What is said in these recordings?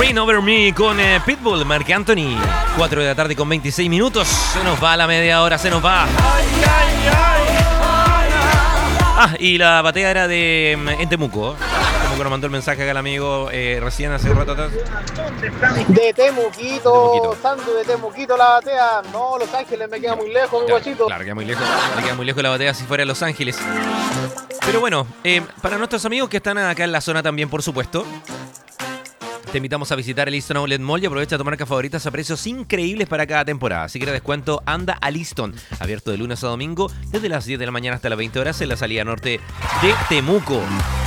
Rain Over Me con Pitbull, Marc Anthony. 4 de la tarde con 26 minutos. Se nos va la media hora, se nos va. Ah, y la batea era de en Temuco. Temuco nos mandó el mensaje acá el amigo recién hace un rato atrás. De Temuquito, Santo de Temuquito la batea. No, Los Ángeles me queda muy lejos, mi guachito. Claro, queda muy lejos. Me queda muy lejos la batea si fuera Los Ángeles. Pero bueno, para nuestros amigos que están acá en la zona también, por supuesto, te invitamos a visitar el Easton Outlet Mall y aprovecha tu marca favoritas a precios increíbles para cada temporada. Si quieres descuento, anda al Easton. Abierto de lunes a domingo desde las 10 de la mañana hasta las 20 horas en la salida norte de Temuco.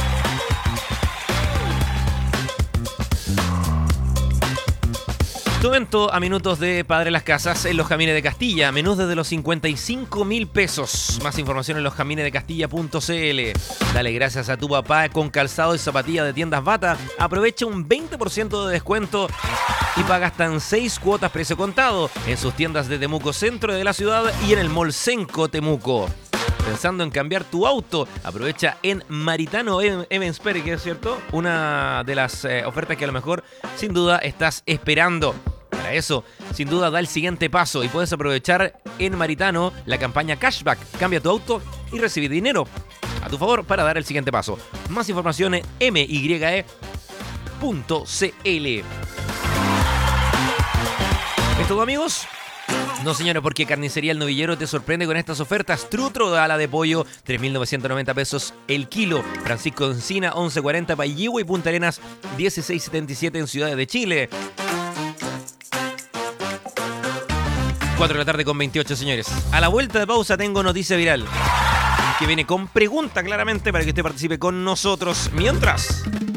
Tu evento a minutos de Padre Las Casas en Los Jamines de Castilla. Menús desde los 55.000 pesos. Más información en losjaminesdecastilla.cl. Dale gracias a tu papá con calzado y zapatillas de tiendas Bata. Aprovecha un 20% de descuento y paga hasta en 6 cuotas precio contado en sus tiendas de Temuco Centro de la ciudad y en el Mall Senco Temuco. Pensando en cambiar tu auto, aprovecha en Maritano Evensperry, que es cierto, una de las ofertas que a lo mejor sin duda estás esperando. Para eso, sin duda, da el siguiente paso y puedes aprovechar en Maritano la campaña Cashback. Cambia tu auto y recibe dinero a tu favor para dar el siguiente paso. Más información en mye.cl. ¿Es todo, amigos? No, señores, porque Carnicería El Novillero te sorprende con estas ofertas. Trutro ala de pollo, 3.990 pesos el kilo. Francisco Encina, 11.40 para Yihuay y Punta Arenas, 16.77 en Ciudad de Chile. 4 de la tarde con 28, señores. A la vuelta de pausa tengo noticia viral, que viene con pregunta claramente para que usted participe con nosotros. Mientras...